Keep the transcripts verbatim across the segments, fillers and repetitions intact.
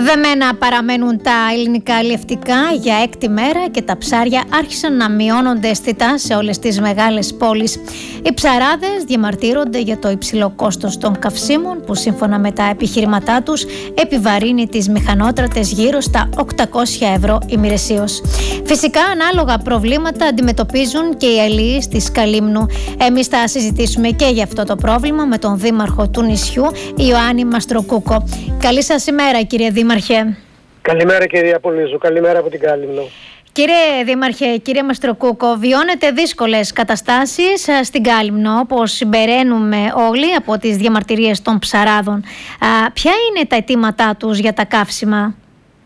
Δεμένα παραμένουν τα ελληνικά αλλιευτικά για έκτη μέρα και τα ψάρια άρχισαν να μειώνονται αισθητά σε όλες τις μεγάλες πόλεις. Οι ψαράδες διαμαρτύρονται για το υψηλό κόστος των καυσίμων που σύμφωνα με τα επιχειρηματά τους επιβαρύνει τις μηχανότρατες γύρω στα οκτακόσια ευρώ ημερησίως. Φυσικά ανάλογα προβλήματα αντιμετωπίζουν και οι αλληλείς της Καλύμνου. Εμείς θα συζητήσουμε και για αυτό το πρόβλημα με τον δήμαρχο του νησιού, Ιωάννη Μαστροκούκο. Καλή σας ημέρα, κύριε Δήμαρχε. Καλημέρα, κυρία Πολύζου. Καλημέρα από την Κάλυμνο. Κύριε Δήμαρχε, κύριε Μαστροκούκο, βιώνετε δύσκολες καταστάσεις στην Κάλυμνο, όπως συμπεραίνουμε όλοι από τις διαμαρτυρίες των ψαράδων. Α, ποια είναι τα αιτήματά τους για τα καύσιμα?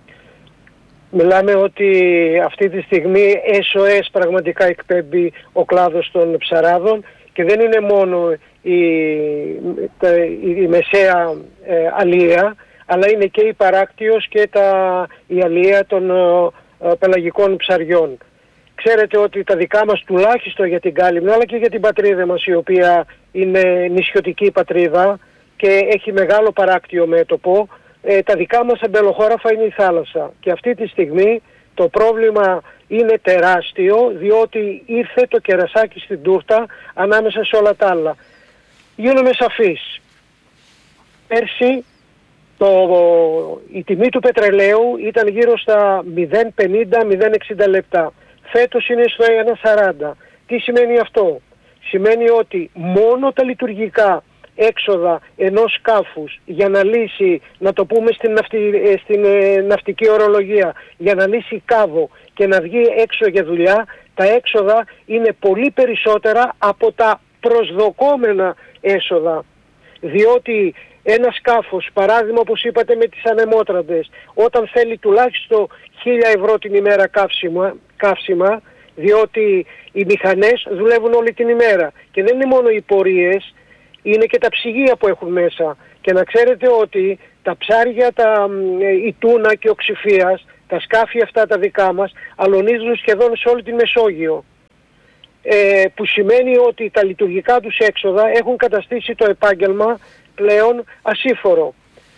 Μιλάμε ότι αυτή τη στιγμή ες ο ες πραγματικά εκπέμπει ο κλάδος των ψαράδων και δεν είναι μόνο η, η, η μεσαία ε, αλία, αλλά είναι και η παράκτιος και τα, η αλία των ε, πελαγικών ψαριών. Ξέρετε ότι τα δικά μας, τουλάχιστον για την Κάλυμνο, αλλά και για την πατρίδα μας, η οποία είναι νησιωτική πατρίδα και έχει μεγάλο παράκτιο μέτωπο, ε, τα δικά μας αμπελοχώραφα είναι η θάλασσα. Και αυτή τη στιγμή το πρόβλημα είναι τεράστιο, διότι ήρθε το κερασάκι στην τούρτα ανάμεσα σε όλα τα άλλα. Γίνομαι σαφής. Πέρσι το, η τιμή του πετρελαίου ήταν γύρω στα μηδέν πενήντα με μηδέν εξήντα λεπτά. Φέτος είναι στο ένα σαράντα. Τι σημαίνει αυτό? Σημαίνει ότι μόνο τα λειτουργικά έξοδα ενός σκάφους για να λύσει, να το πούμε στην, ναυτι, στην ε, ναυτική ορολογία, για να λύσει κάβο και να βγει έξω για δουλειά, τα έξοδα είναι πολύ περισσότερα από τα προσδοκόμενα έσοδα. Διότι ένα σκάφος, παράδειγμα όπως είπατε με τις ανεμότραντες, όταν θέλει τουλάχιστον χίλια ευρώ την ημέρα καύσιμα, καύσιμα, διότι οι μηχανές δουλεύουν όλη την ημέρα και δεν είναι μόνο οι πορείες, είναι και τα ψυγεία που έχουν μέσα. Και να ξέρετε ότι τα ψάρια, τα, η τούνα και ο ξηφίας, τα σκάφη αυτά τα δικά μας, αλωνίζουν σχεδόν σε όλη την Μεσόγειο. Ε, που σημαίνει ότι τα λειτουργικά τους έξοδα έχουν καταστήσει το επάγγελμα πλέον ασύφορο.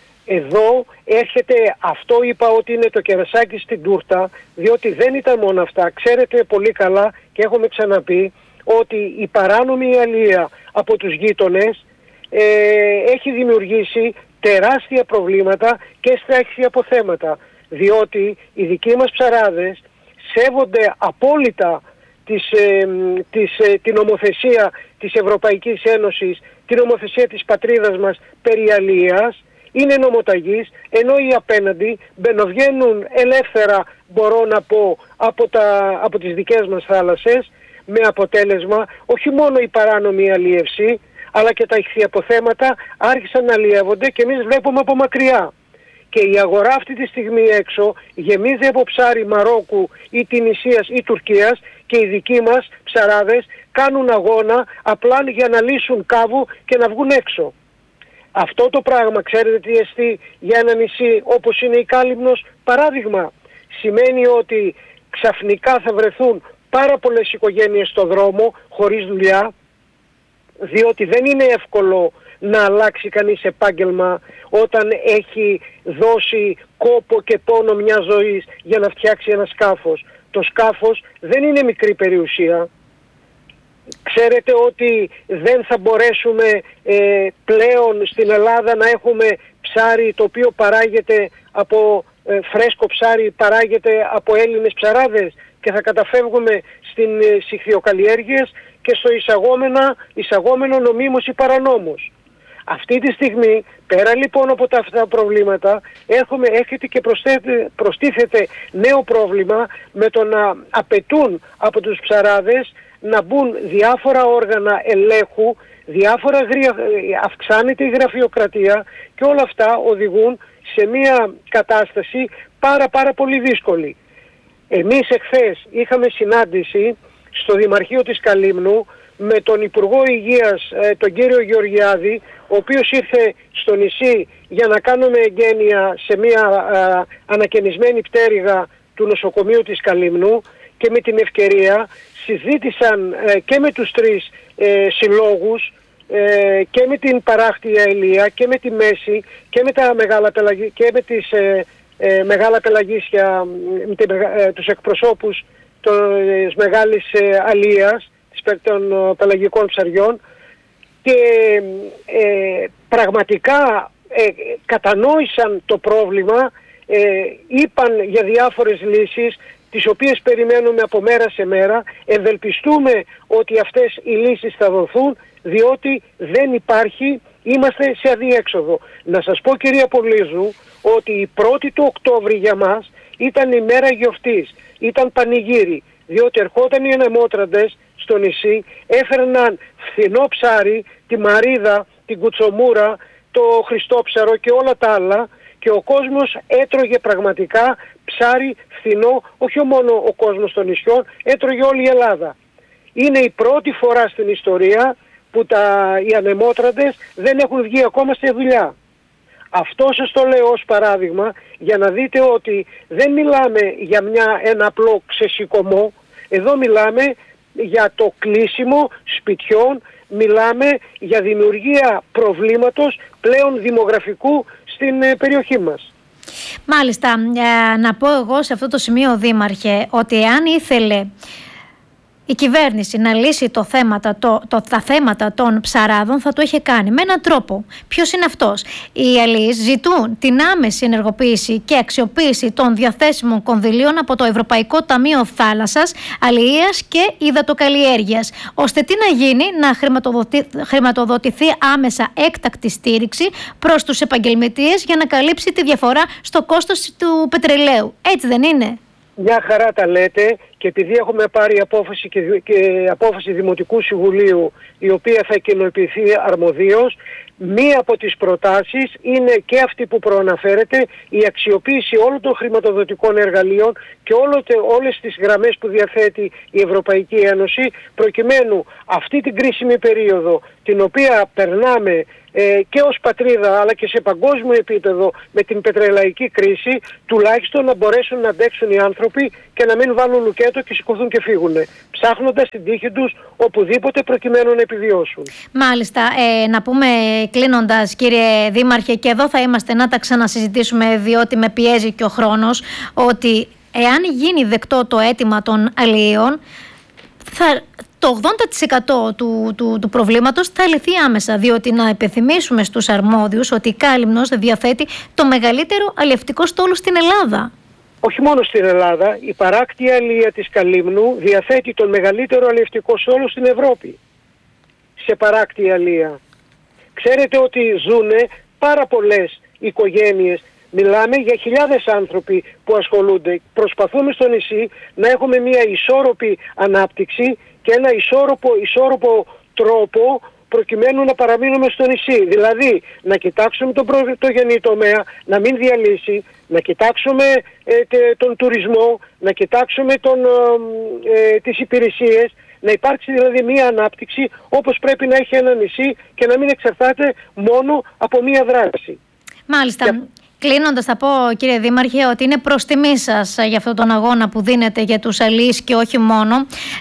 Εδώ έρχεται, αυτό είπα ότι είναι το κερασάκι στην τούρτα, διότι δεν ήταν μόνο αυτά. Ξέρετε πολύ καλά και έχουμε ξαναπεί ότι η παράνομη αλία από τους γείτονες ε, έχει δημιουργήσει τεράστια προβλήματα και στρέχει αποθέματα, διότι οι δικοί μας ψαράδες σέβονται απόλυτα της, ε, της, ε, την νομοθεσία της Ευρωπαϊκής Ένωσης, την νομοθεσία της πατρίδας μας περί αλίας, είναι νομοταγείς, ενώ οι απέναντι μπαινοβγαίνουν ελεύθερα, μπορώ να πω, από, τα, από τις δικές μας θάλασσες, με αποτέλεσμα όχι μόνο η παράνομη αλίευση, αλλά και τα ηχθιαποθέματα άρχισαν να αλίευονται και εμείς βλέπουμε από μακριά. Και η αγορά αυτή τη στιγμή έξω γεμίζει από ψάρι Μαρόκου ή Τινησίας ή Τουρκίας και οι δικοί μας ψαράδες κάνουν αγώνα απλά για να λύσουν κάβου και να βγουν έξω. Αυτό το πράγμα, ξέρετε τι εστί για ένα νησί όπως είναι η Κάλυμνος, παράδειγμα, σημαίνει ότι ξαφνικά θα βρεθούν πάρα πολλές οικογένειες στο δρόμο χωρίς δουλειά, διότι δεν είναι εύκολο να αλλάξει κανείς επάγγελμα όταν έχει δώσει κόπο και πόνο μια ζωής για να φτιάξει ένα σκάφος. Το σκάφος δεν είναι μικρή περιουσία. Ξέρετε ότι δεν θα μπορέσουμε ε, πλέον στην Ελλάδα να έχουμε ψάρι το οποίο παράγεται από ε, φρέσκο ψάρι, παράγεται από Έλληνες ψαράδες και θα καταφεύγουμε στην ε, σιχθυοκαλλιέργειες και στο εισαγόμενα, εισαγόμενο νομίμως ή παρανόμως. Αυτή τη στιγμή, πέρα λοιπόν από τα αυτά προβλήματα, έχουμε, έρχεται και προστίθεται νέο πρόβλημα με το να απαιτούν από τους ψαράδες να μπουν διάφορα όργανα ελέγχου, διάφορα γρια... αυξάνεται η γραφειοκρατία και όλα αυτά οδηγούν σε μια κατάσταση πάρα πάρα πολύ δύσκολη. Εμείς εχθές είχαμε συνάντηση στο Δημαρχείο της Καλύμνου με τον Υπουργό Υγείας, τον κύριο Γεωργιάδη, ο οποίος ήρθε στο νησί για να κάνουμε εγγένεια σε μια α, ανακαινισμένη πτέρυγα του νοσοκομείου της Καλύμνου και με την ευκαιρία συζήτησαν ε, και με τους τρεις ε, συλλόγους ε, και με την παράκτια Ελία και με τη Μέση και με τα μεγάλα πελαγή και με τις ε, ε, μεγάλα πελαγίσια, ε, τους εκπροσώπους της μεγάλης ε, αλίας των ε, πελαγικών ψαριών και ε, πραγματικά ε, κατανόησαν το πρόβλημα, ε, είπαν για διάφορες λύσεις τις οποίες περιμένουμε από μέρα σε μέρα. Ευελπιστούμε ότι αυτές οι λύσεις θα δοθούν, διότι δεν υπάρχει, είμαστε σε αδιέξοδο. Να σας πω, κυρία Πολύζου, ότι η πρώτη του Οκτώβρη για μας ήταν η μέρα γιορτής, ήταν πανηγύρι, διότι ερχόταν οι ανεμότραντες στο νησί, έφερναν φθηνό ψάρι, τη μαρίδα, την κουτσομούρα, το χριστόψαρο και όλα τα άλλα, και ο κόσμος έτρωγε πραγματικά ψάρι φθηνό, όχι μόνο ο κόσμος των νησιών, έτρωγε όλη η Ελλάδα. Είναι η πρώτη φορά στην ιστορία που τα, οι ανεμότραντες δεν έχουν βγει ακόμα σε δουλειά. Αυτό σας το λέω ως παράδειγμα για να δείτε ότι δεν μιλάμε για μια, ένα απλό ξεσηκωμό, εδώ μιλάμε για το κλείσιμο σπιτιών, μιλάμε για δημιουργία προβλήματος πλέον δημογραφικού στην ε, περιοχή μας. Μάλιστα, ε, να πω εγώ σε αυτό το σημείο, Δήμαρχε, ότι αν ήθελε η κυβέρνηση να λύσει το θέματα, το, το, τα θέματα των ψαράδων, θα το είχε κάνει με έναν τρόπο. Ποιος είναι αυτός? Οι αλληλείς ζητούν την άμεση ενεργοποίηση και αξιοποίηση των διαθέσιμων κονδυλίων από το Ευρωπαϊκό Ταμείο Θάλασσας, Αλληλείας και Υδατοκαλλιέργειας, ώστε τι να γίνει? Να χρηματοδοτη, χρηματοδοτηθεί άμεσα έκτακτη στήριξη προς τους επαγγελματίες για να καλύψει τη διαφορά στο κόστος του πετρελαίου. Έτσι δεν είναι? Μια χαρά τα λέτε, και επειδή έχουμε πάρει απόφαση, και, και απόφαση Δημοτικού Συμβουλίου, η οποία θα κοινοποιηθεί αρμοδίως, μία από τις προτάσεις είναι και αυτή που προαναφέρεται, η αξιοποίηση όλων των χρηματοδοτικών εργαλείων και όλο, όλες τις γραμμές που διαθέτει η Ευρωπαϊκή Ένωση, προκειμένου αυτή την κρίσιμη περίοδο, την οποία περνάμε ε, και ως πατρίδα αλλά και σε παγκόσμιο επίπεδο με την πετρελαϊκή κρίση, τουλάχιστον να μπορέσουν να αντέξουν οι άνθρωποι και να μην βάλουν λουκέτο και σηκωθούν και φύγουν, ψάχνοντας την τύχη τους οπουδήποτε προκειμένου να επιβιώσουν. Μάλιστα, ε, να πούμε κλείνοντας, κύριε Δήμαρχε, και εδώ θα είμαστε να τα ξανασυζητήσουμε, διότι με πιέζει και ο χρόνος, ότι εάν γίνει δεκτό το αίτημα των αλληλείων, θα, το ογδόντα τοις εκατό του, του, του προβλήματος θα λυθεί άμεσα, διότι να υπενθυμίσουμε στους αρμόδιους ότι η Κάλυμνος διαθέτει το μεγαλύτερο αλλιευτικό στόλο στην Ελλάδα. Όχι μόνο στην Ελλάδα, η παράκτια αλία της Καλύμνου διαθέτει τον μεγαλύτερο αλλιευτικό στόλο στην Ευρώπη σε παράκτια αλία. Ξέρετε ότι ζουνε πάρα πολλές οικογένειες. Μιλάμε για χιλιάδες άνθρωποι που ασχολούνται. Προσπαθούμε στο νησί να έχουμε μια ισόρροπη ανάπτυξη και ένα ισόρροπο, ισόρροπο τρόπο προκειμένου να παραμείνουμε στο νησί. Δηλαδή να κοιτάξουμε τον πρωτογενή τομέα, να μην διαλύσει, να κοιτάξουμε ε, τε, τον τουρισμό, να κοιτάξουμε τον, ε, τις υπηρεσίες, να υπάρξει δηλαδή μια ανάπτυξη όπως πρέπει να έχει ένα νησί και να μην εξαρτάται μόνο από μια δράση. Μάλιστα. Και... Κλείνοντας, θα πω, κύριε Δήμαρχε, ότι είναι προς τιμή σας για αυτόν τον αγώνα που δίνετε για τους αλληλείς και όχι μόνο.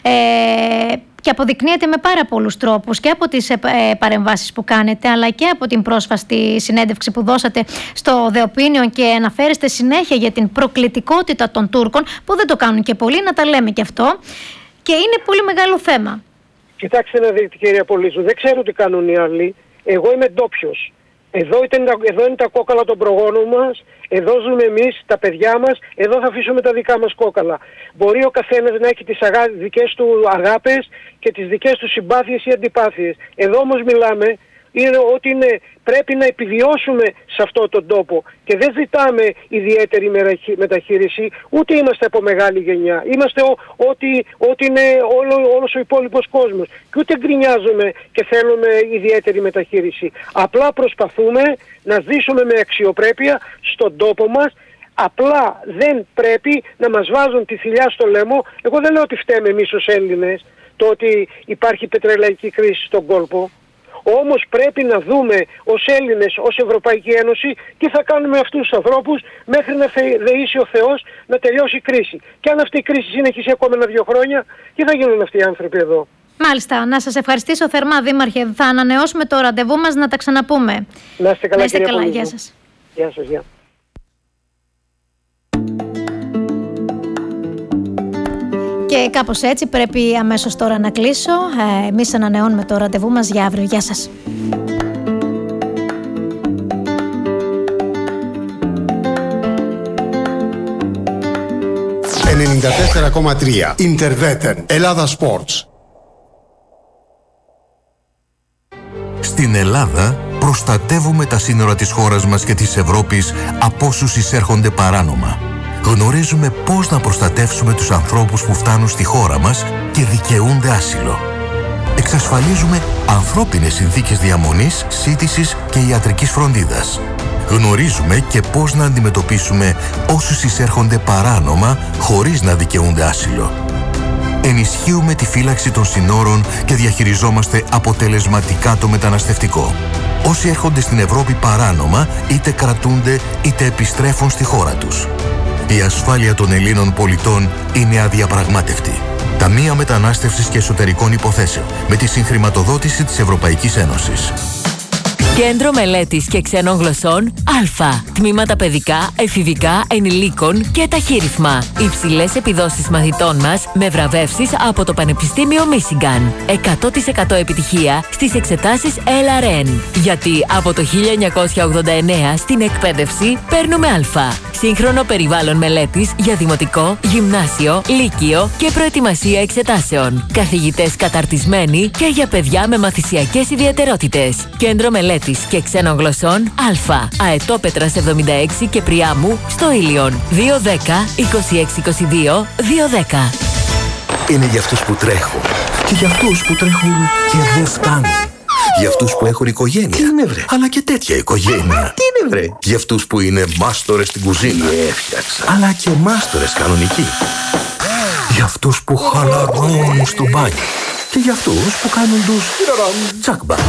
Ε, και αποδεικνύεται με πάρα πολλούς τρόπους, και από τις ε, παρεμβάσεις που κάνετε, αλλά και από την πρόσφατη συνέντευξη που δώσατε στο The Opinion, και αναφέρεστε συνέχεια για την προκλητικότητα των Τούρκων, που δεν το κάνουν και πολλοί, να τα λέμε και αυτό. Και είναι πολύ μεγάλο θέμα. Κοιτάξτε να δείτε, κυρία Πολύζου, δεν ξέρω τι κάνουν οι άλλοι. Εγώ είμαι ντόπιος. Εδώ, ήταν, εδώ είναι τα κόκαλα των προγόνων μας, εδώ ζούμε εμείς, τα παιδιά μας, εδώ θα αφήσουμε τα δικά μας κόκαλα. Μπορεί ο καθένας να έχει τις αγά, δικές του αγάπες και τις δικές του συμπάθειες ή αντιπάθειες. Εδώ όμως μιλάμε είναι ότι είναι, πρέπει να επιβιώσουμε σε αυτόν τον τόπο και δεν ζητάμε ιδιαίτερη μεταχείριση, ούτε είμαστε από μεγάλη γενιά. Είμαστε ό,τι, ό,τι είναι όλο, όλος ο υπόλοιπος κόσμος και ούτε γκρινιάζουμε και θέλουμε ιδιαίτερη μεταχείριση. Απλά προσπαθούμε να ζήσουμε με αξιοπρέπεια στον τόπο μας. Απλά δεν πρέπει να μας βάζουν τη θηλιά στο λαιμό. Εγώ δεν λέω ότι φταίμε εμείς ως Έλληνες το ότι υπάρχει πετρελαϊκή κρίση στον κόλπο. Όμως πρέπει να δούμε ως Έλληνες, ως Ευρωπαϊκή Ένωση, τι θα κάνουμε αυτούς τους ανθρώπους μέχρι να δεήσει ο Θεός να τελειώσει η κρίση. Και αν αυτή η κρίση συνεχίσει ακόμα ένα δύο χρόνια, τι θα γίνουν αυτοί οι άνθρωποι εδώ. Μάλιστα. Να σας ευχαριστήσω θερμά, Δήμαρχε. Θα ανανεώσουμε το ραντεβού μας να τα ξαναπούμε. Να είστε καλά, να είστε κυρία καλά. Πολύζου. Γεια σας. Γεια σας, γεια. Και κάπως έτσι πρέπει αμέσως τώρα να κλείσω. Ε, εμείς ανανεώνουμε το ραντεβού μας για αύριο. Γεια σας. ενενήντα τέσσερα κόμμα τρία Interveten Ελλάδα Sports. Στην Ελλάδα προστατεύουμε τα σύνορα της χώρας μας και της Ευρώπης από όσους εισέρχονται παράνομα. Γνωρίζουμε πώς να προστατεύσουμε τους ανθρώπους που φτάνουν στη χώρα μας και δικαιούνται άσυλο. Εξασφαλίζουμε ανθρώπινες συνθήκες διαμονής, σύντησης και ιατρικής φροντίδας. Γνωρίζουμε και πώς να αντιμετωπίσουμε όσους εισέρχονται παράνομα χωρίς να δικαιούνται άσυλο. Ενισχύουμε τη φύλαξη των συνόρων και διαχειριζόμαστε αποτελεσματικά το μεταναστευτικό. Όσοι έρχονται στην Ευρώπη παράνομα είτε κρατούνται είτε επιστρέφουν στη χώρα τους. Η ασφάλεια των Ελλήνων πολιτών είναι αδιαπραγμάτευτη. Ταμεία Μετανάστευσης και Εσωτερικών Υποθέσεων με τη συγχρηματοδότηση της Ευρωπαϊκής Ένωσης. Κέντρο Μελέτης και Ξένων Γλωσσών Α. Τμήματα παιδικά, εφηβικά, ενηλίκων και ταχύρυθμα. Υψηλές επιδόσεις μαθητών μας με βραβεύσεις από το Πανεπιστήμιο Μίσιγκαν. εκατό τοις εκατό επιτυχία στις εξετάσεις ελ αρ εν. Γιατί από το χίλια εννιακόσια ογδόντα εννέα στην εκπαίδευση παίρνουμε Α. Σύγχρονο περιβάλλον μελέτης για δημοτικό, γυμνάσιο, λύκειο και προετοιμασία εξετάσεων. Καθηγητές καταρτισμένοι και για παιδιά με μαθησιακές ιδιαιτερότητες. Κέντρο Μελέτης και Ξένων Γλωσσών Α. Αετόπετρας εβδομήντα έξι και Πριάμου στο Ήλιον. δύο δέκα είκοσι έξι είκοσι δύο δύο δέκα. Είναι για αυτούς που τρέχουν και για αυτούς που τρέχουν και δεν φτάνουν. Για αυτούς που έχουν οικογένεια. Τι είναι βρε? Αλλά και τέτοια οικογένεια. Τι είναι βρε? Για αυτούς που είναι μάστορες στην κουζίνα. Τι έφτιαξα. Αλλά και μάστορες κανονικοί. Για αυτούς που χαλαρώνουν στο μπάνιο. Και για αυτούς που κάνουν τους τσακμπα.